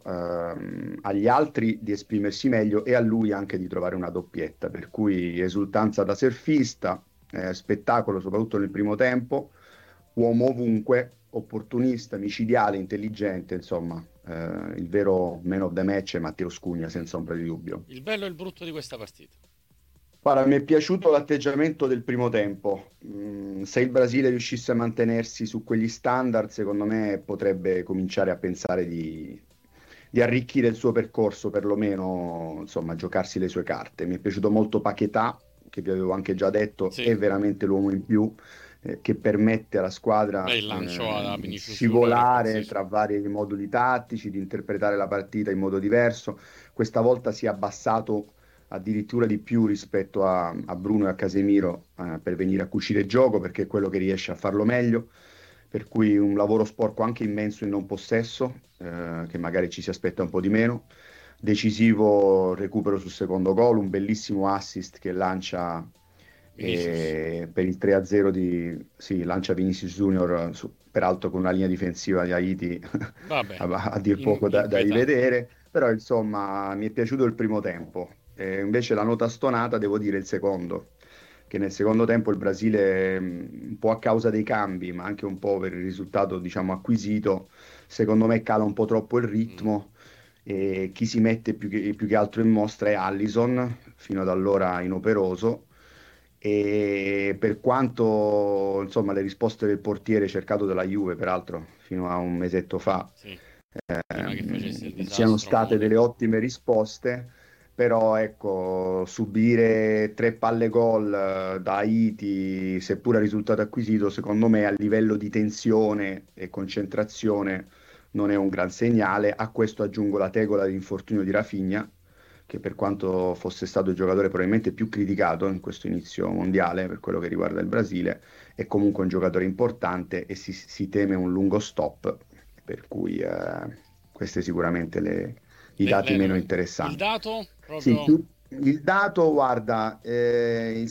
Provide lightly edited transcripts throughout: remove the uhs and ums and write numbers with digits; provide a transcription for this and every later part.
agli altri di esprimersi meglio e a lui anche di trovare una doppietta, per cui esultanza da surfista, spettacolo soprattutto nel primo tempo, uomo ovunque, opportunista, micidiale, intelligente, insomma, il vero man of the match è Matteo Scugna, senza ombra di dubbio. Il bello e il brutto di questa partita. Guarda, mi è piaciuto l'atteggiamento del primo tempo. Se il Brasile riuscisse a mantenersi su quegli standard, secondo me potrebbe cominciare a pensare di arricchire il suo percorso, perlomeno, insomma, giocarsi le sue carte. Mi è piaciuto molto Paquetá, che vi avevo anche già detto, Sì, è veramente l'uomo in più, che permette alla beh, squadra, il lancio a di Vinicius Junior è scivolare pazzesco. tra vari moduli tattici, di interpretare la partita in modo diverso. Questa volta si è abbassato addirittura di più rispetto a Bruno e a Casemiro, per venire a cucire il gioco, perché è quello che riesce a farlo meglio. Per cui un lavoro sporco anche immenso in non possesso, che magari ci si aspetta un po' di meno. Decisivo recupero sul secondo gol, un bellissimo assist che lancia, Vinicius. per il 3-0 sì, lancia Vinicius Junior, peraltro con una linea difensiva di Haiti Vabbè, a dir poco da inquietante. rivedere, però insomma mi è piaciuto il primo tempo. Invece la nota stonata devo dire il secondo, che nel secondo tempo il Brasile, un po' a causa dei cambi, ma anche un po' per il risultato, diciamo, acquisito, secondo me cala un po' troppo il Mm. ritmo e chi si mette più che altro in mostra è Allison, fino ad allora inoperoso. E per quanto insomma le risposte del portiere cercato dalla Juve, peraltro fino a un mesetto fa, Sì, prima che facesse il siano disastro state Mone. delle ottime risposte, però ecco, subire tre palle gol da Haiti, seppur a risultato acquisito, secondo me a livello di tensione e concentrazione non è un gran segnale. A questo aggiungo la tegola di infortunio di Rafinha, che per quanto fosse stato il giocatore probabilmente più criticato in questo inizio mondiale per quello che riguarda il Brasile, è comunque un giocatore importante e si teme un lungo stop, per cui questi sicuramente i dati meno Il interessanti. dato Sì, proprio il dato, guarda, il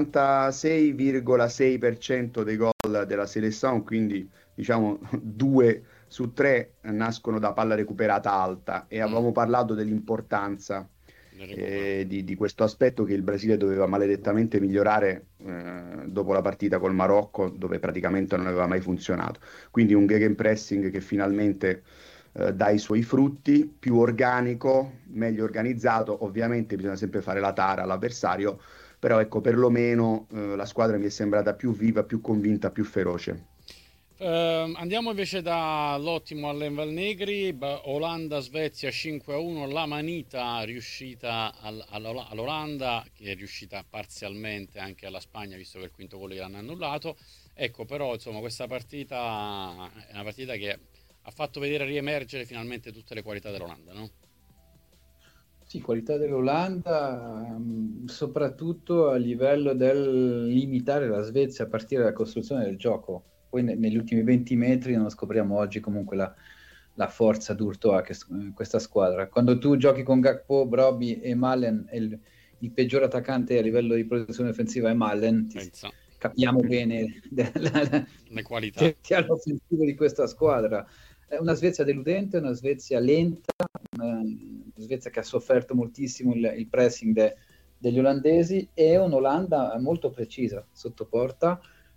66,6% dei gol della Seleção, quindi diciamo 2 su 3 nascono da palla recuperata alta, e mm, avevamo parlato dell'importanza del recupero. di questo aspetto che il Brasile doveva maledettamente migliorare dopo la partita col Marocco, dove praticamente non aveva mai funzionato. Quindi un gegenpressing che finalmente dà i suoi frutti, più organico, meglio organizzato. Ovviamente bisogna sempre fare la tara all'avversario, però ecco, perlomeno la squadra mi è sembrata più viva, più convinta, più feroce. Andiamo invece dall'ottimo all'Enval Negri, Olanda-Svezia 5-1, la manita riuscita all'Olanda, che è riuscita parzialmente anche alla Spagna, visto che il quinto gol gliel'hanno annullato. Ecco, però, insomma, questa partita è una partita che ha fatto vedere riemergere finalmente tutte le qualità dell'Olanda, no? Sì, qualità dell'Olanda, soprattutto a livello del limitare la Svezia a partire dalla costruzione del gioco. Poi negli ultimi 20 metri non scopriamo oggi comunque la forza d'Urtoa che questa squadra. Quando tu giochi con Gakpo, Brobbey e Malen, e il peggior attaccante a livello di produzione offensiva è Malen, Pensa, capiamo bene le qualità. del piano offensivo di questa squadra. È una Svezia deludente, una Svezia lenta, una Svezia che ha sofferto moltissimo il pressing degli olandesi, e un'Olanda molto precisa sotto porta.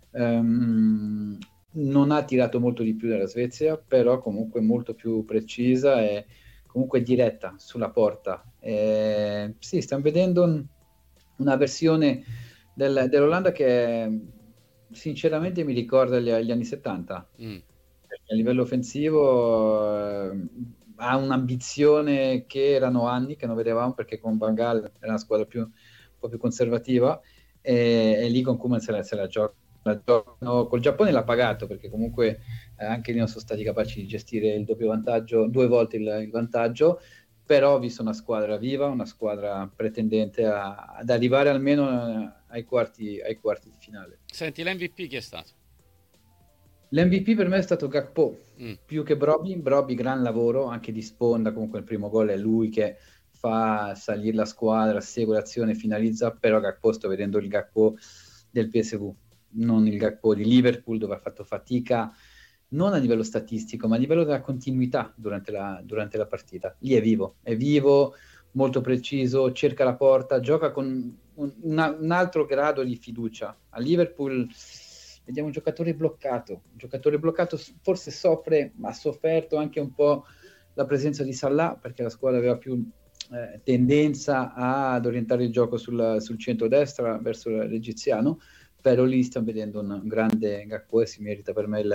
Non ha tirato molto di più della Svezia, però comunque molto più precisa e comunque diretta sulla porta. Sì, stiamo vedendo una versione dell'Olanda che sinceramente mi ricorda gli anni 70. Mm. A livello offensivo ha un'ambizione che erano anni che non vedevamo, perché con Van Gaal era una squadra un po' più conservativa, e lì con Koeman se la gioca. No, col Giappone l'ha pagato, perché comunque anche lì non sono stati capaci di gestire il doppio vantaggio, 2 volte il vantaggio, però ho visto una squadra viva, una squadra pretendente ad arrivare almeno ai quarti di finale. Senti, l'MVP chi è stato? L'MVP per me è stato Gakpo, Mm. più che Brobbey, gran lavoro, anche di sponda, comunque il primo gol è lui che fa salire la squadra, segue l'azione, finalizza, però Gakpo, sto vedendo il Gakpo del PSV, non il Gakpo di Liverpool, dove ha fatto fatica non a livello statistico, ma a livello della continuità durante la partita. Lì è vivo, molto preciso, cerca la porta, gioca con un altro grado di fiducia. A Liverpool vediamo un giocatore bloccato forse soffre, ma ha sofferto anche un po' la presenza di Salah, perché la squadra aveva più tendenza ad orientare il gioco sul centro-destra verso l'egiziano, però lì stiamo vedendo un grande Gakpo e si merita per me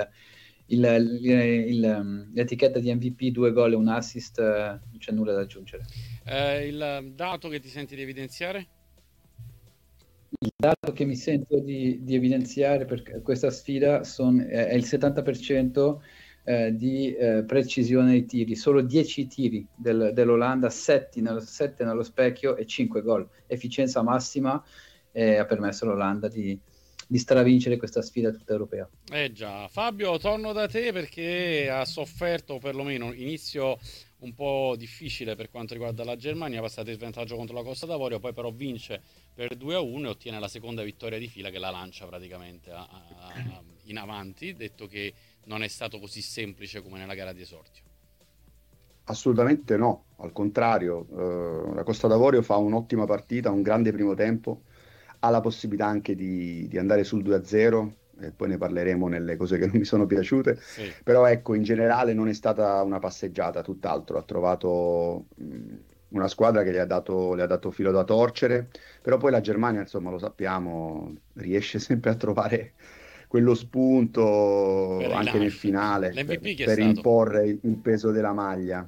l'etichetta di MVP, 2 gol e un assist, non c'è nulla da aggiungere. Il dato che ti senti di evidenziare? Il dato che mi sento di evidenziare per questa sfida è il 70% di precisione dei tiri, solo 10 tiri dell'Olanda, 7 nello specchio e 5 gol. Efficienza massima ha permesso all'Olanda di stravincere questa sfida tutta europea. Già, Fabio, torno da te perché ha sofferto perlomeno inizio un po' difficile per quanto riguarda la Germania, passate in svantaggio contro la Costa d'Avorio, poi però vince per 2-1 e ottiene la seconda vittoria di fila che la lancia praticamente in avanti, detto che non è stato così semplice come nella gara di esordio. Assolutamente no, al contrario, la Costa d'Avorio fa un'ottima partita, un grande primo tempo, ha la possibilità anche di andare sul 2-0 e poi ne parleremo nelle cose che non mi sono piaciute, Sì. però ecco, in generale non è stata una passeggiata, tutt'altro, ha trovato una squadra che le ha dato filo da torcere, però poi la Germania, insomma, lo sappiamo, riesce sempre a trovare quello spunto Per anche nel rilancio. finale L'MVP chi è per stato? imporre il peso della maglia.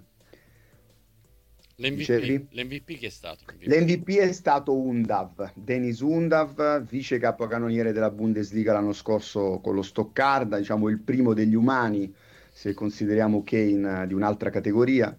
Dicevi? L'MVP chi è stato? MVP. L'MVP è stato Undav, Denis Undav, vice capocannoniere della Bundesliga l'anno scorso con lo Stoccarda, diciamo il primo degli umani, se consideriamo Kane di un'altra categoria.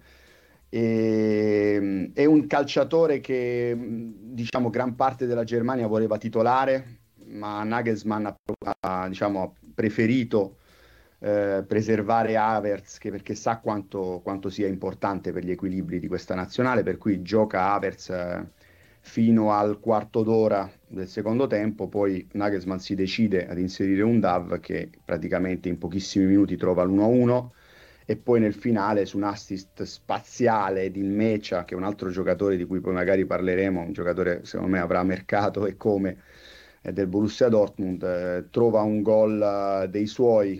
È un calciatore che, diciamo, gran parte della Germania voleva titolare, ma Nagelsmann diciamo, ha preferito preservare Havertz perché sa quanto sia importante per gli equilibri di questa nazionale, per cui gioca Havertz fino al quarto d'ora del secondo tempo, poi Nagelsmann si decide ad inserire un Dav che praticamente in pochissimi minuti trova l'1-1 e poi nel finale su un assist spaziale di Mecha, che è un altro giocatore di cui poi magari parleremo, un giocatore secondo me avrà mercato e come del Borussia Dortmund, trova un gol dei suoi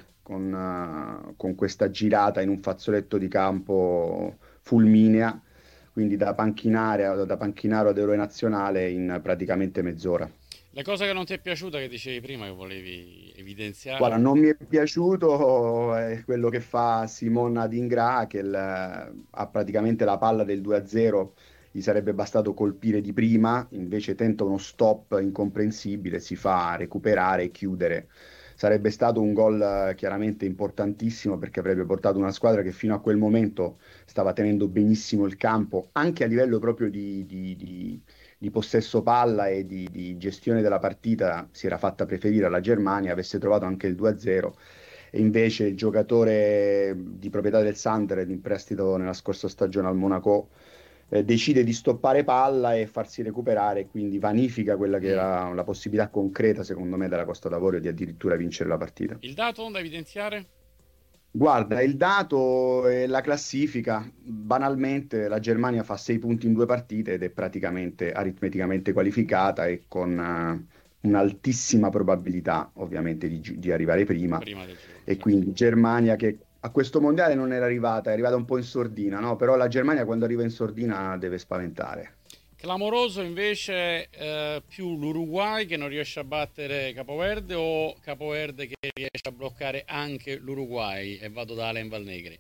con questa girata in un fazzoletto di campo fulminea, quindi da panchinaro ad eroe nazionale in praticamente mezz'ora. La cosa che non ti è piaciuta che dicevi prima, che volevi Guarda, evidenziare? non mi è piaciuto quello che fa Simon Adingra, che ha praticamente la palla del 2-0, gli sarebbe bastato colpire di prima, invece tenta uno stop incomprensibile, si fa recuperare e chiudere. Sarebbe stato un gol chiaramente importantissimo perché avrebbe portato una squadra che fino a quel momento stava tenendo benissimo il campo, anche a livello proprio di possesso palla e di gestione della partita si era fatta preferire alla Germania, avesse trovato anche il 2-0 e invece il giocatore di proprietà del Sunderland in prestito nella scorsa stagione al Monaco decide di stoppare palla e farsi recuperare e quindi vanifica quella che Mm. era la possibilità concreta secondo me della Costa d'Avorio di addirittura vincere la partita. Il dato da evidenziare? Guarda, il dato è la classifica. Banalmente, la Germania fa 6 punti in 2 partite ed è praticamente aritmeticamente qualificata e con un'altissima probabilità, ovviamente, di arrivare prima. Prima del giro, E sì. quindi Germania che a questo mondiale non era arrivata, è arrivata un po' in sordina, no? Però la Germania quando arriva in sordina deve spaventare. Clamoroso invece più l'Uruguay che non riesce a battere Capoverde o Capoverde che riesce a bloccare anche l'Uruguay? E vado da Alen Valnegri.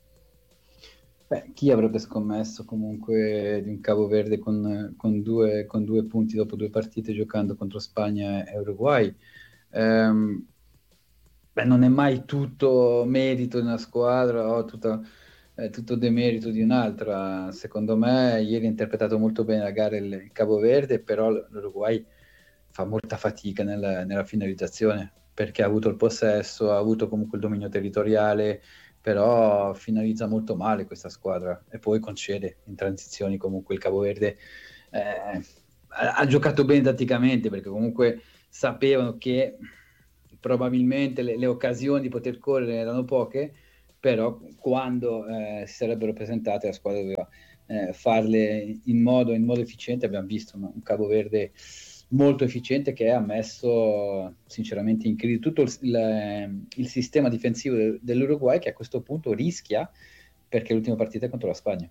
Beh, chi avrebbe scommesso comunque di un Cabo Verde con due punti dopo 2 partite giocando contro Spagna e Uruguay? Ehm, Beh, non è mai tutto merito di una squadra o tutto demerito di un'altra. Secondo me, ieri ha interpretato molto bene la gara il Cabo Verde, però l'Uruguay fa molta fatica nella finalizzazione perché ha avuto il possesso, ha avuto comunque il dominio territoriale, però finalizza molto male questa squadra e poi concede in transizioni comunque il Cabo Verde. Ha giocato bene tatticamente perché comunque sapevano che probabilmente le occasioni di poter correre erano poche, però quando si sarebbero presentate la squadra doveva farle in modo efficiente. Abbiamo visto un Cabo Verde molto efficiente che ha messo sinceramente in crisi tutto il sistema difensivo dell'Uruguay, che a questo punto rischia, perché l'ultima partita è contro la Spagna.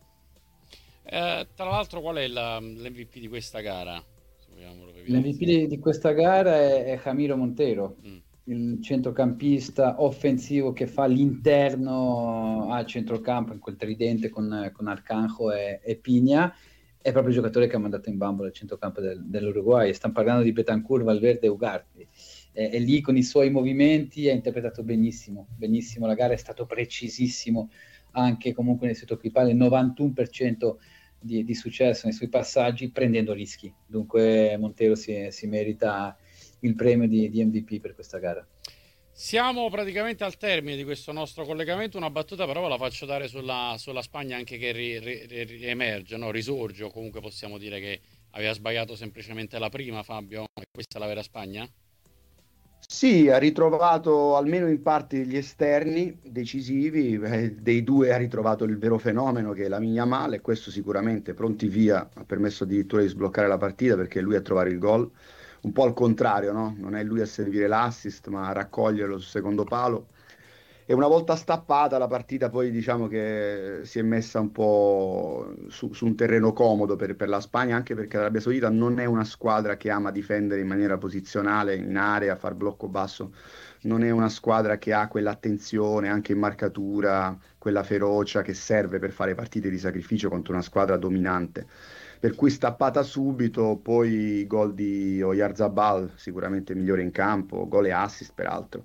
Tra l'altro, qual è l'MVP di questa gara? L'MVP di questa gara è Jamiro Montero, il centrocampista offensivo che fa l'interno al centrocampo in quel tridente con Arcanjo e Pigna. È proprio il giocatore che ha mandato in bambola il centrocampo dell'Uruguay. Stiamo parlando di Betancourt, Valverde e Ugarte. E lì con i suoi movimenti ha interpretato benissimo la gara, è stato precisissimo anche comunque nei suoi tocchi di palla, il 91% di successo nei suoi passaggi, prendendo rischi. Dunque Montero si merita il premio di MVP per questa gara. Siamo praticamente al termine di questo nostro collegamento. Una battuta però ve la faccio dare sulla Spagna, anche che riemerge, no? Risorge, o comunque possiamo dire che aveva sbagliato semplicemente la prima, Fabio, e questa è la vera Spagna? Sì, ha ritrovato almeno in parte gli esterni decisivi, dei due ha ritrovato il vero fenomeno che è Lamine Yamal, e questo sicuramente pronti via ha permesso addirittura di sbloccare la partita, perché è lui a trovare il gol, un po' al contrario, no? Non è lui a servire l'assist ma a raccoglierlo sul secondo palo. E una volta stappata la partita, poi diciamo che si è messa un po' su un terreno comodo per la Spagna, anche perché l'Arabia Saudita non è una squadra che ama difendere in maniera posizionale in area, far blocco basso. Non è una squadra che ha quell'attenzione anche in marcatura, quella ferocia che serve per fare partite di sacrificio contro una squadra dominante. Per cui stappata subito, poi gol di Oyarzabal, sicuramente migliore in campo, gol e assist peraltro,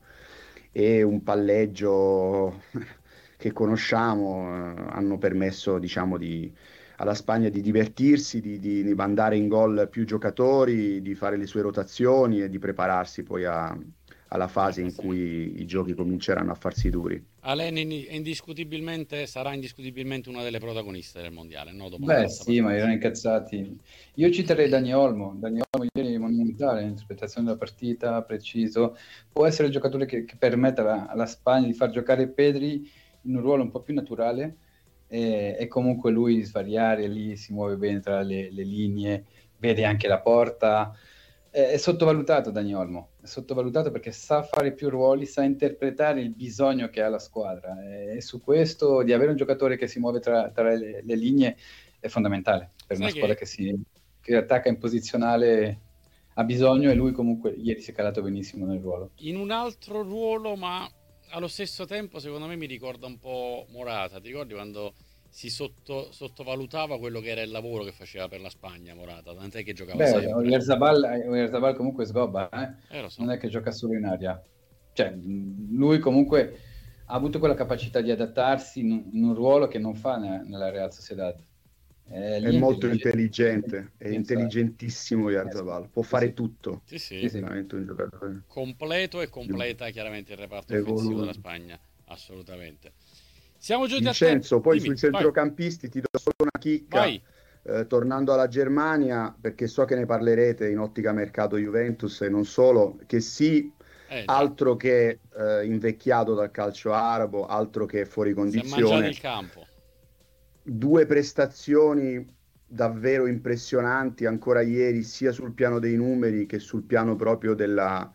e un palleggio che conosciamo, hanno permesso, diciamo, alla Spagna di divertirsi, di mandare in gol più giocatori, di fare le sue rotazioni e di prepararsi poi alla fase in cui i giochi cominceranno a farsi duri. Aleni sarà indiscutibilmente una delle protagoniste del mondiale, no? Dopo Beh sì, ma erano incazzati. Io citerei Dani Olmo ieri monumentale, interpretazione della partita, preciso. Può essere il giocatore che permette alla Spagna di far giocare Pedri in un ruolo un po' più naturale, e comunque lui svariare, lì si muove bene tra le linee, vede anche la porta. È sottovalutato Dani Olmo, è sottovalutato perché sa fare più ruoli, sa interpretare il bisogno che ha la squadra, e su questo di avere un giocatore che si muove tra le linee è fondamentale per una squadra che attacca in posizionale ha bisogno, e lui comunque ieri si è calato benissimo nel ruolo. In un altro ruolo, ma allo stesso tempo secondo me mi ricorda un po' Morata. Ti ricordi quando si sottovalutava quello che era il lavoro che faceva per la Spagna Morata, tant'è che giocava sempre. Oyarzabal comunque sgobba, lo so. Non è che gioca solo in aria, cioè lui comunque ha avuto quella capacità di adattarsi in un ruolo che non fa nella Real Sociedad. È molto intelligente, è intelligentissimo Oyarzabal, può fare tutto. Sì. È veramente un giocatore completo, e completa chiaramente il reparto offensivo della Spagna, assolutamente. Siamo giunti Vincenzo, poi Dimmi, sui centrocampisti ti do solo una chicca, tornando alla Germania, perché so che ne parlerete in ottica mercato Juventus e non solo, che sì, altro che invecchiato dal calcio arabo, altro che fuori condizione. Si è mangiato il campo. Due prestazioni davvero impressionanti ancora ieri, sia sul piano dei numeri che sul piano proprio della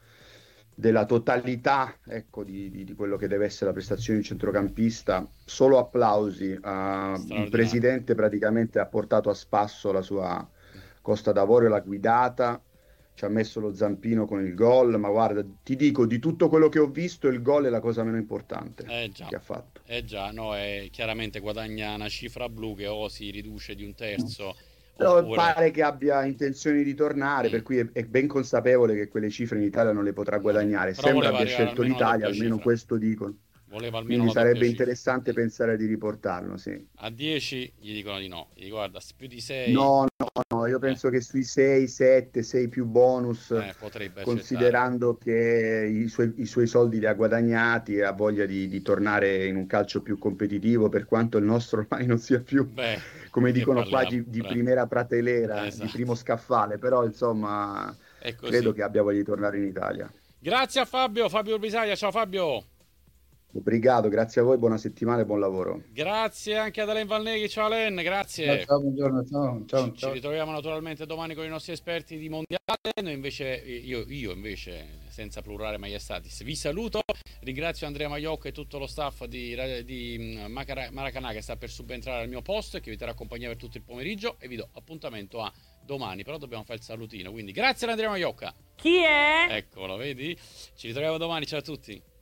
totalità, ecco, di quello che deve essere la prestazione di centrocampista. Solo applausi. Il presidente praticamente ha portato a spasso la sua Costa d'Avorio, l'ha guidata, ci ha messo lo zampino con il gol, ma guarda, ti dico, di tutto quello che ho visto, il gol è la cosa meno importante che ha fatto. Chiaramente guadagna una cifra blu che o si riduce di un terzo. Però pare che abbia intenzioni di tornare, per cui è ben consapevole che quelle cifre in Italia non le potrà guadagnare. Sembra abbia scelto l'Italia, almeno questo dicono. Quindi sarebbe interessante pensare di riportarlo, sì. A 10 gli dicono di no, gli guarda, più di 6. No, io penso che sui 6, 7, 6 più bonus, considerando che i suoi soldi li ha guadagnati e ha voglia di tornare in un calcio più competitivo, per quanto il nostro ormai non sia più, come dicono qua, di primera prateleira, di primo scaffale, però insomma credo che abbia voglia di tornare in Italia. Grazie a Fabio Urbisaglia, ciao Fabio. Obrigado, grazie a voi, buona settimana e buon lavoro. Grazie anche ad Alain Valneghi, ciao Alain, grazie. Ciao, buongiorno, ciao. Ci ritroviamo naturalmente domani con i nostri esperti di mondiale. Noi invece, io invece, senza plurale maiestatis, vi saluto. Ringrazio Andrea Maiocca e tutto lo staff di Maracanã che sta per subentrare al mio posto e che vi terrà compagnia per tutto il pomeriggio. E vi do appuntamento a domani. Però dobbiamo fare il salutino. Quindi grazie ad Andrea Maiocca. Chi è? Eccolo, vedi? Ci ritroviamo domani. Ciao a tutti.